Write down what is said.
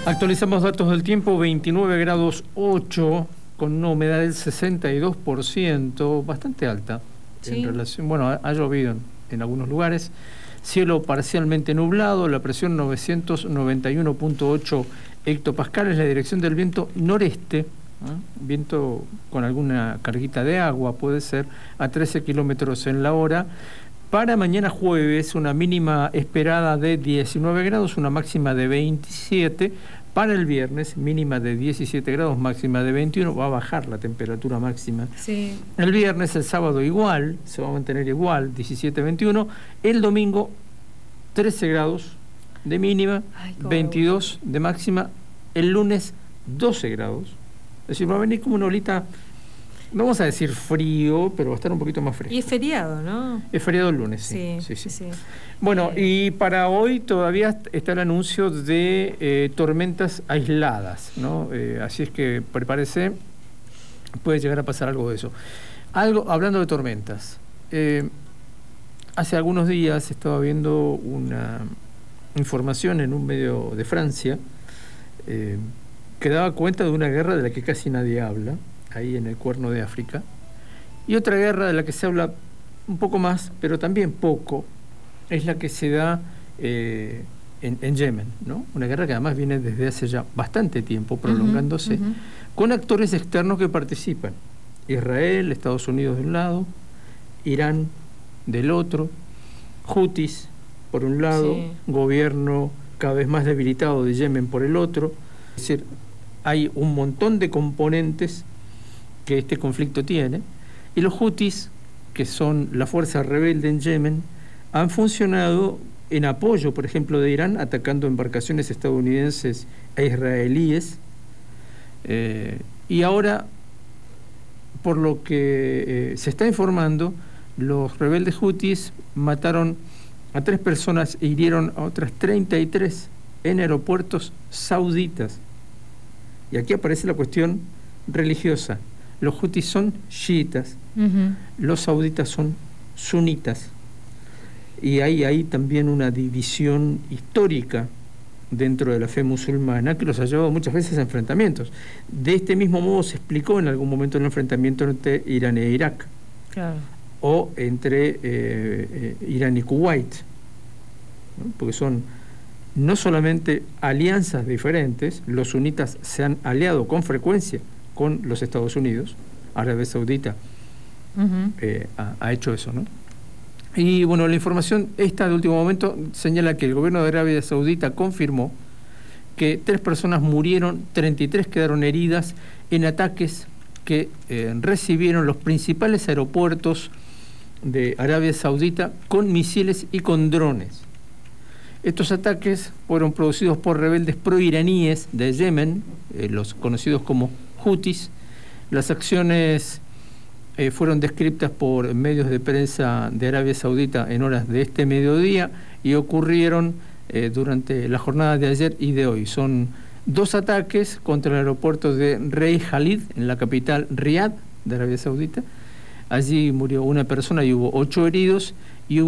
Actualizamos datos del tiempo, 29 grados 8, con una humedad del 62%, bastante alta. Sí. En relación, bueno, ha llovido en algunos lugares. Cielo parcialmente nublado, la presión 991.8 hectopascales, la dirección del viento noreste, viento con alguna carguita de agua, puede ser, a 13 kilómetros en la hora. Para mañana jueves, una mínima esperada de 19 grados, una máxima de 27. Para el viernes, mínima de 17 grados, máxima de 21. Va a bajar la temperatura máxima. Sí. El viernes, el sábado igual, se va a mantener igual, 17-21. El domingo, 13 grados de mínima, 22 de máxima. El lunes, 12 grados. Es decir, va a venir como una olita... No vamos a decir frío, pero va a estar un poquito más fresco. Y es feriado, ¿no? Es feriado el lunes, sí. Sí. Bueno, y para hoy todavía está el anuncio de tormentas aisladas, ¿no? Así es que prepárese, puede llegar a pasar algo de eso. Hablando de tormentas, hace algunos días estaba viendo una información en un medio de Francia que daba cuenta de una guerra de la que casi nadie habla, ahí en el Cuerno de África, y otra guerra de la que se habla un poco más, pero también poco, es la que se da en Yemen, ¿no? Una guerra que además viene desde hace ya bastante tiempo, prolongándose, con actores externos que participan. Israel, Estados Unidos de un lado, Irán del otro, Hutis por un lado, gobierno cada vez más debilitado de Yemen por el otro. Es decir, hay un montón de componentes que este conflicto tiene, y los Hutis, que son la fuerza rebelde en Yemen, han funcionado en apoyo, por ejemplo, de Irán, atacando embarcaciones estadounidenses e israelíes, y ahora, por lo que se está informando, los rebeldes Hutis mataron a 3 personas e hirieron a otras 33 en aeropuertos sauditas. Y aquí aparece la cuestión religiosa. Los hutis son chiitas, los sauditas son sunitas. Y hay ahí también una división histórica dentro de la fe musulmana que los ha llevado muchas veces a enfrentamientos. De este mismo modo se explicó en algún momento el enfrentamiento entre Irán e Irak, o entre Irán y Kuwait, ¿no? Porque son no solamente alianzas diferentes, los sunitas se han aliado con frecuencia con los Estados Unidos, Arabia Saudita ha hecho eso, ¿no? Y bueno, la información esta de último momento señala que el gobierno de Arabia Saudita confirmó que 3 personas murieron, 33 quedaron heridas en ataques que recibieron los principales aeropuertos de Arabia Saudita con misiles y con drones. Estos ataques fueron producidos por rebeldes proiraníes de Yemen, los conocidos como Hutis. Las acciones fueron descritas por medios de prensa de Arabia Saudita en horas de este mediodía y ocurrieron durante la jornada de ayer y de hoy. Son 2 ataques contra el aeropuerto de Rey Khalid, en la capital Riad de Arabia Saudita. Allí murió una persona y hubo 8 heridos.